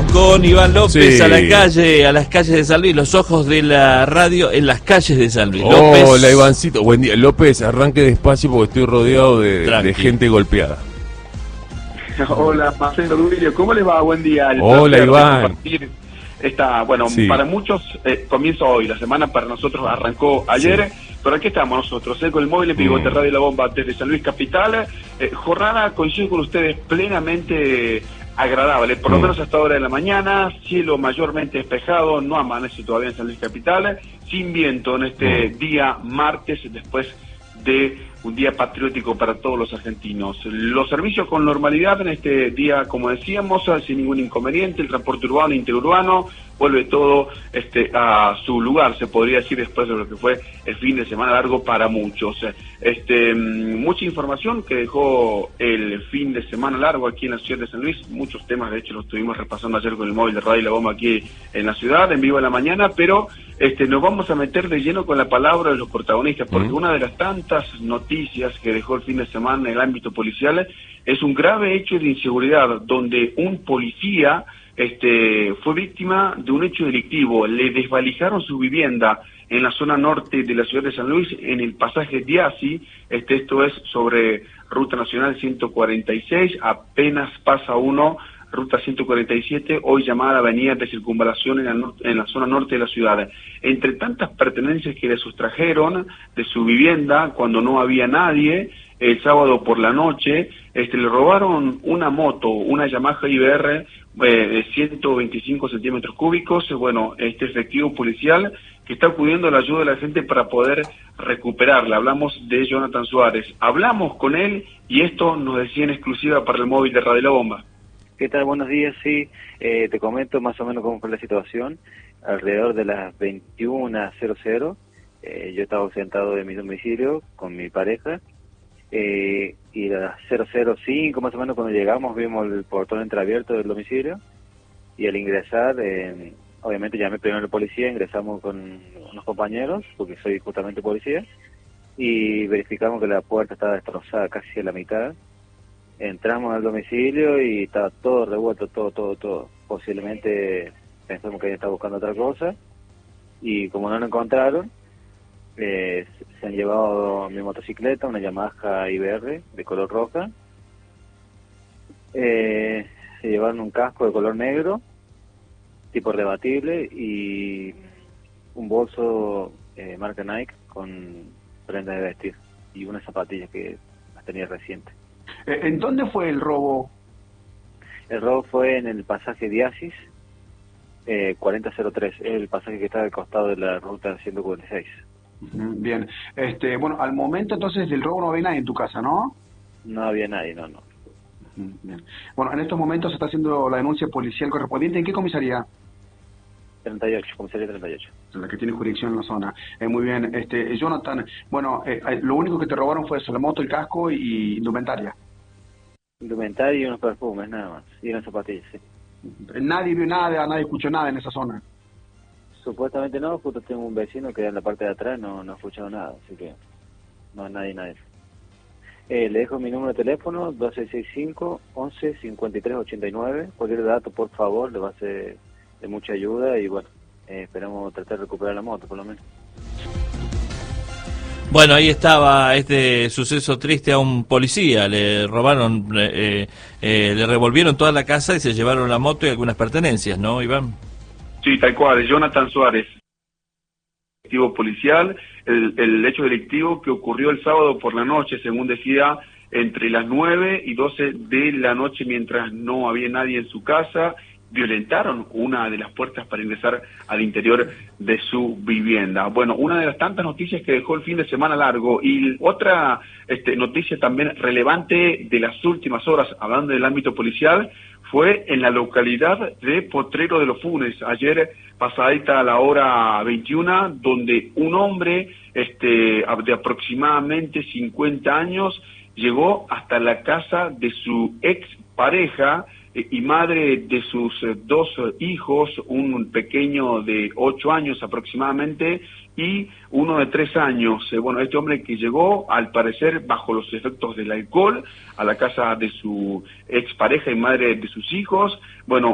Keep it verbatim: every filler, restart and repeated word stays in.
con Iván López Sí. a la calle, a las calles de San Luis, los ojos de la radio en las calles de San Luis. Hola, López. Ivancito. Buen día. López, arranque despacio porque estoy rodeado de, Tranqui. de gente golpeada. Hola, Marcelo Duilio, ¿cómo les va? Buen día. El Hola, placer de Iván. compartir Esta, bueno, Sí. para muchos eh, comienza hoy, la semana para nosotros arrancó ayer, Sí. pero aquí estamos nosotros, eh, con el móvil en Pivote Mm. Radio La Bomba desde San Luis Capital. Eh, jornada, coincido con ustedes, plenamente agradable, por lo Mm. menos hasta ahora de la mañana, cielo mayormente despejado, no amanece todavía en San Luis Capital, sin viento en este Mm. día martes, después de un día patriótico para todos los argentinos. Los servicios con normalidad en este día, como decíamos, sin ningún inconveniente, el transporte urbano e interurbano, vuelve todo este a su lugar, se podría decir, después de lo que fue el fin de semana largo para muchos. Este, mucha información que dejó el fin de semana largo aquí en la ciudad de San Luis, muchos temas, de hecho los estuvimos repasando ayer con el móvil de Radio La Bomba aquí en la ciudad, en vivo en la mañana, pero este nos vamos a meter de lleno con la palabra de los protagonistas, porque Mm. una de las tantas noticias que dejó el fin de semana en el ámbito policial es un grave hecho de inseguridad, donde un policía este fue víctima de un hecho delictivo. Le desvalijaron su vivienda en la zona norte de la ciudad de San Luis, en el pasaje Diasi, este, esto es sobre Ruta Nacional ciento cuarenta y seis, apenas pasa uno, Ruta ciento cuarenta y siete, hoy llamada Avenida de Circunvalación en la, no- en la zona norte de la ciudad. Entre tantas pertenencias que le sustrajeron de su vivienda cuando no había nadie, el sábado por la noche, este, le robaron una moto, una Yamaha I B R eh, de ciento veinticinco centímetros cúbicos. Bueno, este efectivo policial que está acudiendo a la ayuda de la gente para poder recuperarla. Hablamos de Jonathan Suárez. Hablamos con él y esto nos decía en exclusiva para el móvil de Radio La Bomba. ¿Qué tal? Buenos días, sí. Eh, te comento más o menos cómo fue la situación. Alrededor de las veintiuna cero cero, eh, yo estaba sentado en mi domicilio con mi pareja, eh, y a las cero cero cinco más o menos cuando llegamos vimos el portón entreabierto del domicilio, y al ingresar, eh, obviamente llamé primero a la policía, ingresamos con unos compañeros, porque soy justamente policía, y verificamos que la puerta estaba destrozada casi a la mitad. Entramos al domicilio y estaba todo revuelto, todo, todo, todo. Posiblemente pensamos que ella estaba buscando otra cosa, y como no lo encontraron, eh, se han llevado mi motocicleta, una Yamaha I B R de color roja, eh, se llevaron un casco de color negro, tipo rebatible, y un bolso eh, marca Nike con prendas de vestir, y unas zapatillas que las tenía recientes. ¿En dónde fue el robo? El robo fue en el pasaje Diasis, eh, cuarenta cero tres, el pasaje que está al costado de la ruta ciento cuarenta y seis. Bien, este, bueno, al momento entonces del robo no había nadie en tu casa, ¿no? No había nadie, no, no. Bien. Bueno, en estos momentos se está haciendo la denuncia policial correspondiente. ¿En qué comisaría? treinta y ocho, comisaría treinta y ocho. La que tiene jurisdicción en la zona. Eh, muy bien, este, Jonathan, bueno, eh, eh, lo único que te robaron fue eso, la moto, el casco y indumentaria. Indumentario y unos perfumes, nada más. Y unas zapatillas, sí. Nadie vio nada, nadie escuchó nada en esa zona. Supuestamente no, justo tengo un vecino que en la parte de atrás no, no ha escuchado nada, así que no hay nadie, nadie. Eh, le dejo mi número de teléfono, dos seis seis cinco, once, cincuenta y tres ochenta y nueve. Cualquier dato, por favor, le va a ser de mucha ayuda, y bueno, eh, esperamos tratar de recuperar la moto, por lo menos. Bueno, ahí estaba este suceso triste a un policía. Le robaron, eh, eh, le revolvieron toda la casa y se llevaron la moto y algunas pertenencias, ¿no, Iván? Sí, tal cual, Jonathan Suárez, efectivo policial, el, el hecho delictivo que ocurrió el sábado por la noche, según decía, entre las nueve y doce de la noche, mientras no había nadie en su casa, violentaron una de las puertas para ingresar al interior de su vivienda. Bueno, una de las tantas noticias que dejó el fin de semana largo, y otra este, noticia también relevante de las últimas horas, hablando del ámbito policial, fue en la localidad de Potrero de los Funes, ayer pasadita a la hora veintiuna, donde un hombre este, de aproximadamente cincuenta años llegó hasta la casa de su ex pareja eh, y madre de sus eh, dos eh, hijos, un pequeño de ocho años aproximadamente y uno de tres años. Eh, bueno, este hombre que llegó, al parecer, bajo los efectos del alcohol, a la casa de su expareja y madre de sus hijos, bueno,